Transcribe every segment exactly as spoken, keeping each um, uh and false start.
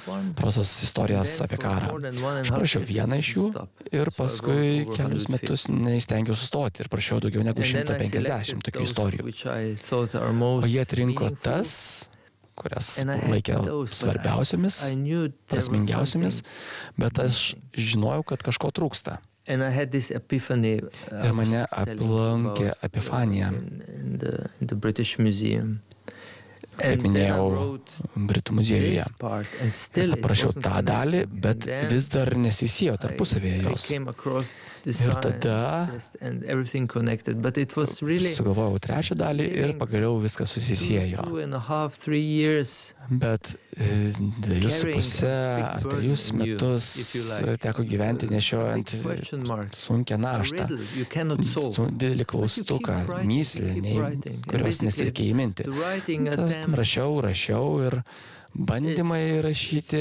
prozos istorijas apie karą. Aš parašiau vieną iš jų ir paskui kelius metus neįstengiau sustoti ir parašiau daugiau negu šimtą penkiasdešimt tokių istorijų. O jie atrinko tas, kurias laikė svarbiausiamis, prasmingiausiamis, bet aš žinojau, kad kažko trūksta. Ir mane aplankė epifanija. Kaip minėjau, Britų muziejuje. Ir parašiau tą dalį, bet vis dar nesisėjo tarpusavėje jos. Ir tada sugalvojau trečią dalį ir pagaliau viskas susisėjo. Bet dviejus su pusę ar trejus metus teko gyventi nešiojant sunkią naštą, didelį klaustuką, myslį, kurios nesitikė įminti. Rašiau, rašiau ir bandymai rašyti,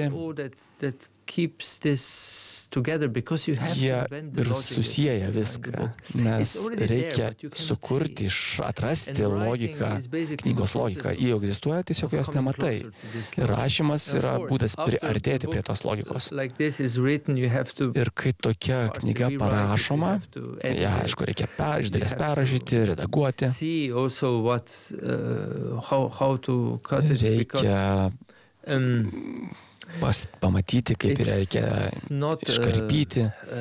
jie ir susieja viską, nes reikia sukurti, atrasti logiką, knygos logiką. Jie egzistuoja, tiesiog jos nematai. Ir rašymas yra būdas priartėti prie tos logikos. Ir kai tokia knyga parašoma, ją, aišku, reikia per, iš dalies perrašyti, redaguoti. Reikia pas, pamatyti, kaip reikia iškarpyti.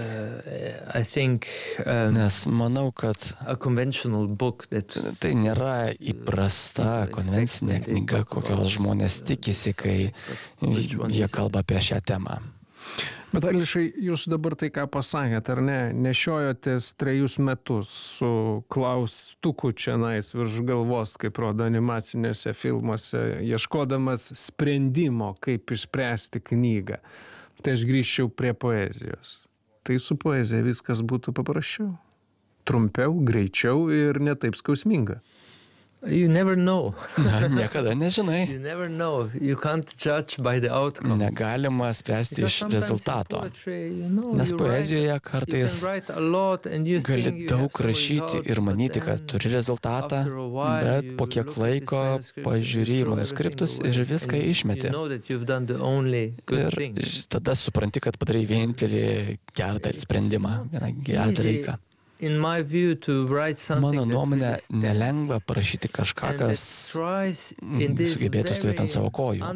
Nes manau, kad tai nėra įprasta konvencinė knyga, kokios žmonės tikisi, kai jie kalba apie šią temą. Bet Ališai, jūs dabar tai ką pasakėt, ar ne, nešiojotės trejus metus su klaustuku čianais virš galvos, kaip rodo animacinėse filmuose, ieškodamas sprendimo, kaip išspręsti knygą. Tai aš grįžčiau prie poezijos. Tai su poezija viskas būtų paprasčiau, trumpiau, greičiau ir ne taip skausminga. You never know. Na, niekada nežinai. You never know. You can't judge by the outcome. Negalima spręsti iš rezultato. Nes poezijoje kartais gali daug rašyti ir manyti, kad turi rezultatą, bet po kiek laiko pažiūri į manuskriptus ir viską išmeti. Ir tada supranti, kad padarai vienintelį gerą sprendimą, vieną gerą dalyką. Mano nuomonė, nelengva parašyti kažką, kas sugebėtų stovėti ant savo kojų.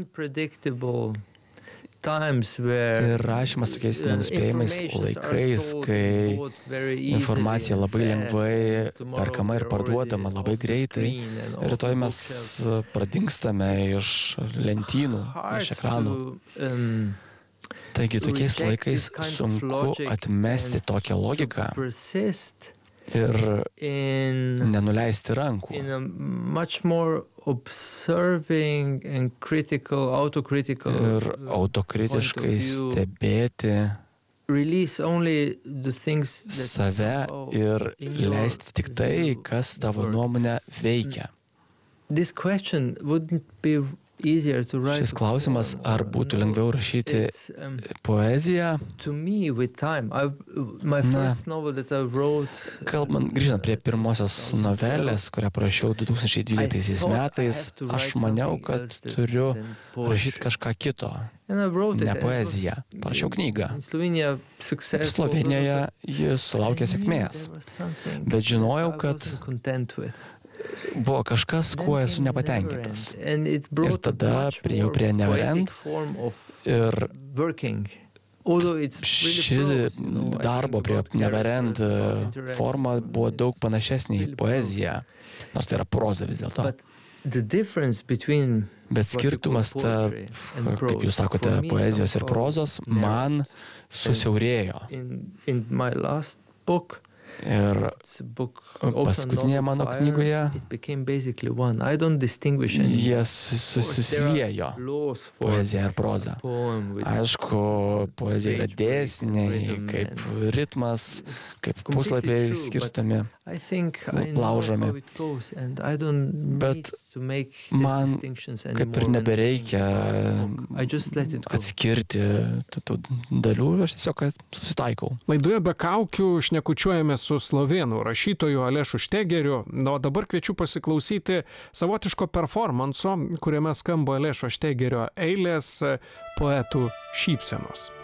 Ir rašymas tokiais nenuspėjimais laikais, kai informacija labai lengvai perkama ir parduodama labai greitai, rytoj mes pradingstame iš lentynų, iš ekranų. Taigi tokiais laikais sunku atmesti tokią logiką ir nenuleisti rankų. Ir autokritiškai stebėti save ir leisti tik tai, kas tavo nuomonę veikia. Šis klausimas, ar būtų lengviau rašyti poeziją? Na, kalbant, grįžtant prie pirmosios novelės, kurią parašiau du tūkstančiai dvyliktaisiais metais, aš maniau, kad turiu rašyti kažką kito, ne poeziją. Parašiau knygą. Ir Slovėnijoje jis sulaukė sėkmės, bet žinojau, kad buvo kažkas, kuo esu nepatenkintas. Ir tada priėjau prie Neverend ir ši darbo prie Neverend forma buvo daug panašesnė į poeziją, nors tai yra proza vis dėlto. Bet skirtumas tarp, kaip jūs sakote, poezijos ir prozos man susiaurėjo. Ir paskutinėje mano knygoje jie susiliejo, poezija ir proza. Aišku, poezija yra dėsniai, kaip ritmas, kaip puslapiai skirstomi, laužomi. Bet man kaip ir nebereikia atskirti tų dalių, aš tiesiog susitaikau. Laidoje Be kaukių šnekučiuojame su slovėnų rašytoju Alešu Štegeriu, o dabar kviečiu pasiklausyti savotiško performanso, kuriame skamba Alešo Štegerio eilės Poetų šypsenos.